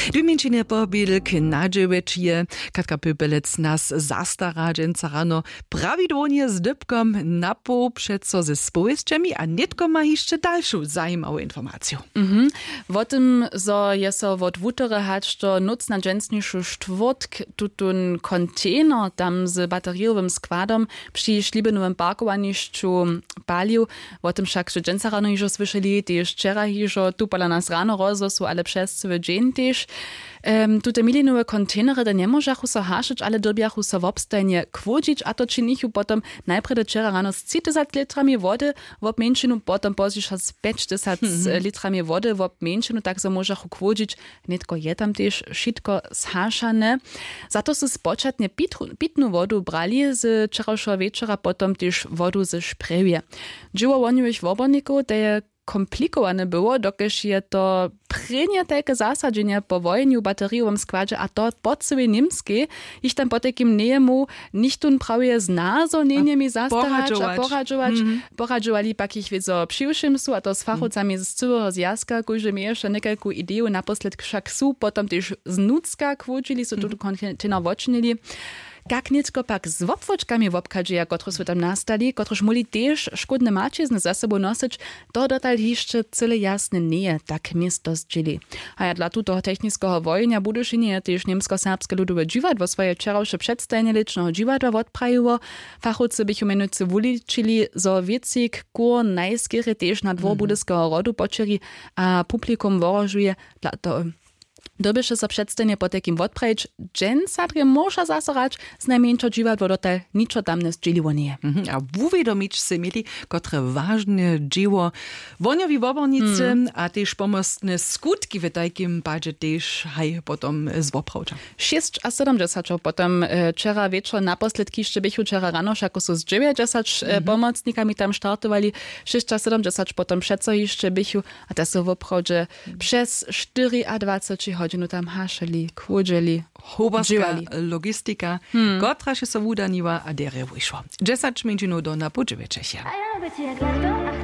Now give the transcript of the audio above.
Dymieńczynie pobil k nadżyweczije, Katka Pöbelec nas zastara dżęca rano prawidłonie z dybkom napół przeco ze społeczczemi, a nitko ma jeszcze dalszą zajmową informację. O tym, zo je so od wutere hać, to noc na dżęsniejszy czwartk tutun kontener tam z bateriowym składom przy szlibenowym parkowaniszczu palił. O tym však, że dżęca rano już słyszeli, też wczoraj już tu pala nas rano rozosu, ale przez cały dzień też. Tute milinowe kontenery, da nie możachu so hašić, ale dobiachu so w obstajnie kwodzić, a to činichu potom najprej wczoraj rano z 30 litrami wody w obmieńczynu, potom pozdziś z 50 litrami wody w obmieńczynu, tak so możachu kwodzić, netko je tam też wszystko zhašane. Za to so spočatnie pitnu wodu brali z wczorajszego wieczora, potom też wodu ze szprewie. Dzieło woniłych woborników, da je komplikowane było, dokiż je to prenie takie zasadzenie po wojnie w bateriowym składzie, a to po całej Niemskiej, ich tam po takim niemu nichtun prawie z nazonieniami zastarać, a poradżowali pak ich wiedzo przyjszym su, a to z fachowcami z całego zjazka, którzy mieli jeszcze niekalku ideę, naposled však su, potom też z nucka kwodzili, so tu kontener wodčnili. Jak nitko pak z wopwoczkami wopkadzieja, kotro są tam nastali, kotroż muli też szkodne mačizny za sobą nosić, to dotal jeszcze cyle jasne nie, tak miasto zdzieli. A ja dla tutoho technického wojnia budušinie też niemsko-serbskie ludowe dziwadło swoje wczorajsze przedstajenie licznego dziwadła odprajiło. Fachowcy bych umenujcy wuličili, zo wiecik kur najskiery też na dwór budyskiego rodu počeri, a publikum worożuje dla to. Dobieše so představne po takim odprejč, džen sadrje moža zasorać, z najmniejszą dziwadło dotal niczo tam nie zdzieliło nie. A uwiadomić se mieli, kotre ważne dzieło woniowi wobornicy, a też pomocne skutki w takim padzie też haj potom zwoprawcza. 6 a 70 potom wczoraj wieczór naposledki jeszcze bychu wczoraj rano, jako so z 90 pomocnikami tam startowali, 6 a 70 potom przeco jeszcze bychu, a to so woprawdźe przez 24 hodinu tam hašali, kwodzili, Hobarska logistika, kotra się so wudaniła, a dere wyszła. 10 minut do na Budżewieczesia.